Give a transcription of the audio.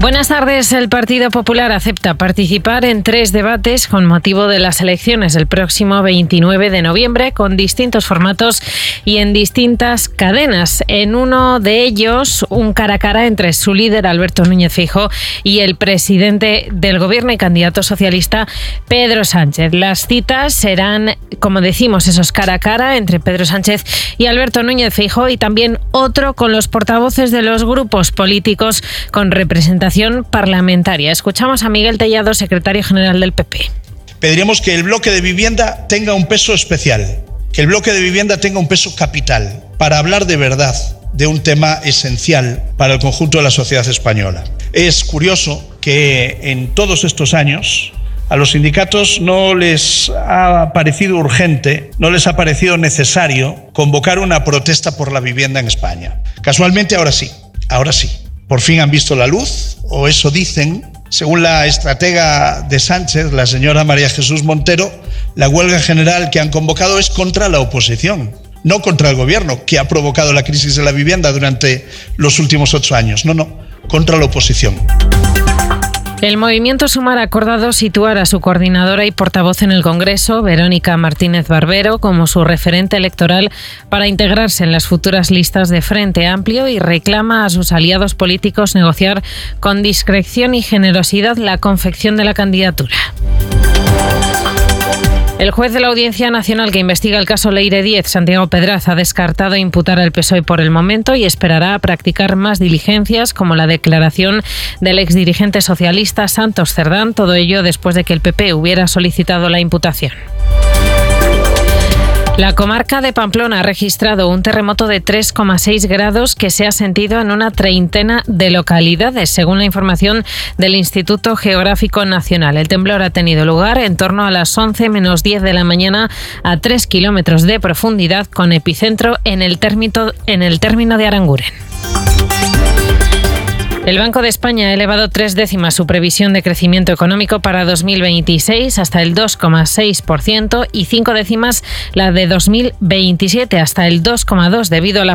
Buenas tardes. El Partido Popular acepta participar en 3 debates con motivo de las elecciones del próximo 29 de noviembre con distintos formatos y en distintas cadenas. En uno de ellos, un cara a cara entre su líder Alberto Núñez Feijóo y el presidente del Gobierno y candidato socialista Pedro Sánchez. Las citas serán, como decimos, esos cara a cara entre Pedro Sánchez y Alberto Núñez Feijóo, y también otro con los portavoces de los grupos políticos con representación parlamentaria. Escuchamos a Miguel Tellado, secretario general del PP. Pediremos que el bloque de vivienda tenga un peso especial, que el bloque de vivienda tenga un peso capital para hablar de verdad de un tema esencial para el conjunto de la sociedad española. Es curioso que en todos estos años a los sindicatos no les ha parecido urgente, no les ha parecido necesario convocar una protesta por la vivienda en España. Casualmente ahora sí. Por fin han visto la luz, o eso dicen. Según la estratega de Sánchez, la señora María Jesús Montero, la huelga general que han convocado es contra la oposición, no contra el gobierno, que ha provocado la crisis de la vivienda durante los últimos 8 años. No, contra la oposición. El Movimiento Sumar ha acordado situar a su coordinadora y portavoz en el Congreso, Verónica Martínez Barbero, como su referente electoral para integrarse en las futuras listas de Frente Amplio, y reclama a sus aliados políticos negociar con discreción y generosidad la confección de la candidatura. El juez de la Audiencia Nacional que investiga el caso Leire 10, Santiago Pedraz, ha descartado imputar al PSOE por el momento y esperará a practicar más diligencias, como la declaración del exdirigente socialista Santos Cerdán, todo ello después de que el PP hubiera solicitado la imputación. La comarca de Pamplona ha registrado un terremoto de 3,6 grados que se ha sentido en una treintena de localidades, según la información del Instituto Geográfico Nacional. El temblor ha tenido lugar en torno a las 11 menos 10 de la mañana a 3 kilómetros de profundidad, con epicentro en el término de Aranguren. El Banco de España ha elevado 3 décimas su previsión de crecimiento económico para 2026 hasta el 2,6% y 5 décimas la de 2027 hasta el 2,2%, debido a la